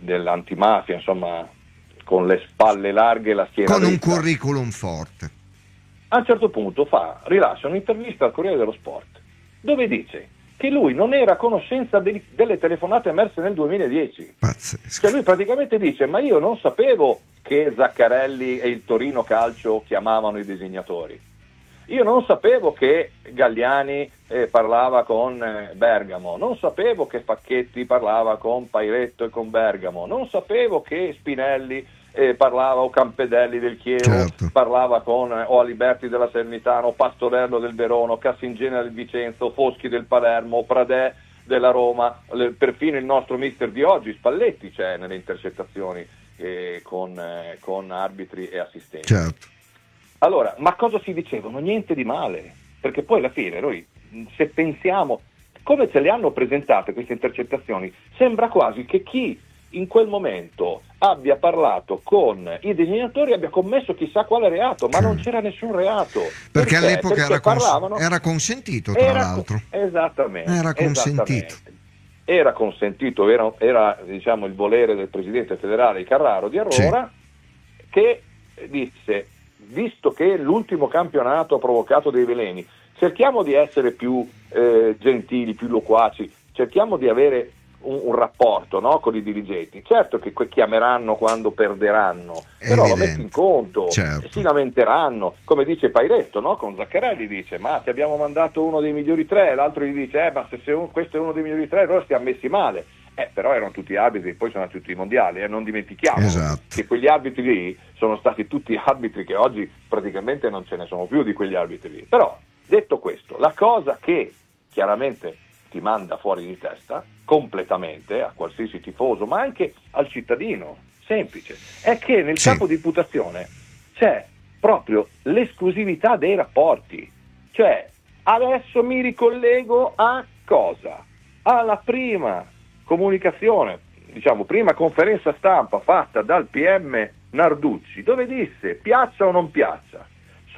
dell'antimafia, insomma, con le spalle larghe e la schiena con un dritta. curriculum forte. A un certo punto rilascia un'intervista al Corriere dello Sport dove dice che lui non era a conoscenza delle telefonate emerse nel 2010. Pazzesco. Cioè lui praticamente dice: ma io non sapevo che Zaccarelli e il Torino Calcio chiamavano i designatori, io non sapevo che Galliani parlava con Bergamo, non sapevo che Facchetti parlava con Pairetto e con Bergamo, non sapevo che Spinelli parlava, o Campedelli del Chievo, certo, parlava con o Aliberti della Salernitana, o Pastorello del Verona, o Cassingena del Vicenza, o Foschi del Palermo, o Pradè della Roma, perfino il nostro mister di oggi, Spalletti, c'è nelle intercettazioni con arbitri e assistenti. certo. Allora, ma cosa si dicevano? Niente di male, perché poi alla fine noi, se pensiamo come ce le hanno presentate queste intercettazioni, sembra quasi che chi in quel momento abbia parlato con i designatori abbia commesso chissà quale reato, ma non c'era nessun reato. Perché all'epoca parlavano, era consentito, tra l'altro. Esattamente. Era consentito. Era consentito, era diciamo il volere del presidente federale Carraro di allora, che disse: visto che l'ultimo campionato ha provocato dei veleni, cerchiamo di essere più gentili, più loquaci, cerchiamo di avere un rapporto, no, con i dirigenti. Certo che chiameranno quando perderanno, però lo metti in conto, certo. Si lamenteranno, come dice Pairetto, no? Con Zaccarelli dice: ma ti abbiamo mandato uno dei migliori tre, l'altro gli dice: ma se questo è uno dei migliori tre, allora stiamo messi male. Però erano tutti arbitri, poi sono tutti i mondiali, non dimentichiamo che quegli arbitri lì sono stati tutti arbitri che oggi praticamente non ce ne sono più di quegli arbitri lì. Però, detto questo, la cosa che chiaramente ti manda fuori di testa completamente a qualsiasi tifoso, ma anche al cittadino semplice, è che nel capo di imputazione c'è proprio l'esclusività dei rapporti. Cioè, adesso mi ricollego a cosa? Alla prima comunicazione, diciamo prima conferenza stampa fatta dal PM Narducci, dove disse: piaccia o non piaccia,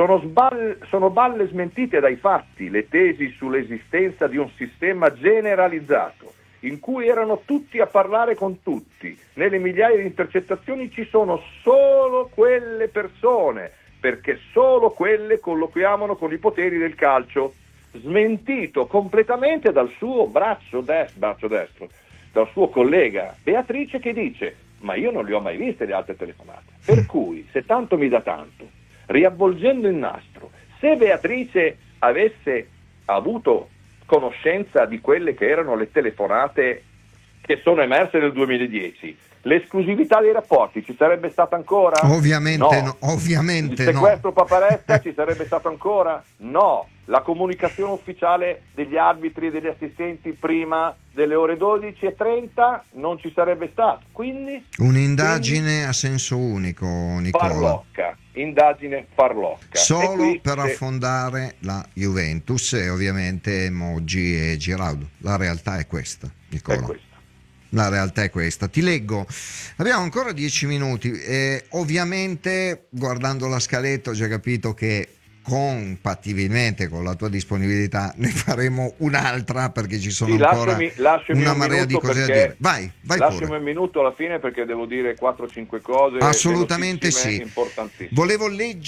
sono balle smentite dai fatti le tesi sull'esistenza di un sistema generalizzato in cui erano tutti a parlare con tutti. Nelle migliaia di intercettazioni ci sono solo quelle persone, perché solo quelle colloquiavano con i poteri del calcio. Smentito completamente dal suo braccio destro, dal suo collega Beatrice, che dice: ma io non le ho mai viste le altre telefonate. Per cui, se tanto mi dà tanto, riavvolgendo il nastro, se Beatrice avesse avuto conoscenza di quelle che erano le telefonate che sono emerse nel 2010, l'esclusività dei rapporti ci sarebbe stata ancora? Ovviamente no. Ovviamente il sequestro Paparetta ci sarebbe stato ancora? No. La comunicazione ufficiale degli arbitri e degli assistenti prima delle ore 12:30 non ci sarebbe stato. Quindi un'indagine a senso unico, Nicola. Indagine farlocca. Solo per affondare la Juventus e ovviamente Moggi e Giraudo. La realtà è questa, Nicola. La realtà è questa. Ti leggo, abbiamo ancora 10 minuti e ovviamente guardando la scaletta ho già capito che compatibilmente con la tua disponibilità ne faremo un'altra, perché ci sono ancora una marea di cose da dire. Vai lasciami pure. un minuto alla fine, perché devo dire 4-5 cose assolutamente sì, importantissime. Volevo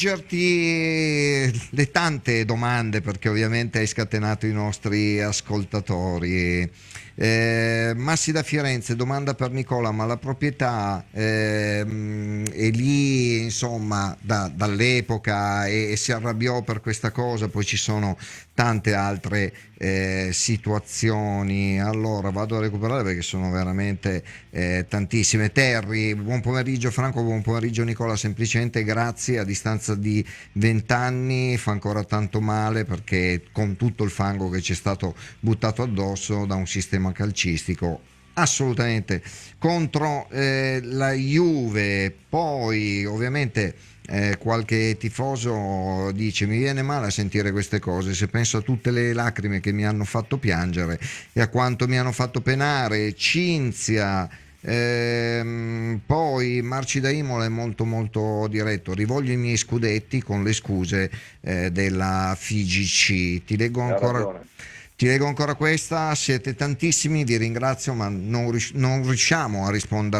leggerti le tante domande, perché ovviamente hai scatenato i nostri ascoltatori. Massi da Firenze domanda per Nicola: ma la proprietà è lì insomma dall'epoca e si arrabbiò per questa cosa? Poi ci sono tante altre situazioni. Allora vado a recuperare perché sono veramente tantissime. Terry, buon pomeriggio Franco, buon pomeriggio Nicola, semplicemente grazie, a distanza di 20 anni fa ancora tanto male, perché con tutto il fango che ci è stato buttato addosso da un sistema calcistico assolutamente contro la Juve. Poi ovviamente qualche tifoso dice: mi viene male a sentire queste cose, se penso a tutte le lacrime che mi hanno fatto piangere e a quanto mi hanno fatto penare. Cinzia, poi Marci da Imola è molto molto diretto: rivoglio i miei scudetti con le scuse della FIGC. Ti leggo ancora questa, siete tantissimi, vi ringrazio, ma non riusciamo a rispondere